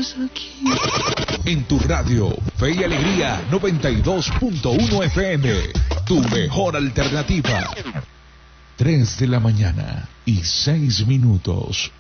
aquí. En tu radio, Fe y Alegría 92.1 FM, tu mejor alternativa. 3 de la mañana y 6 minutos.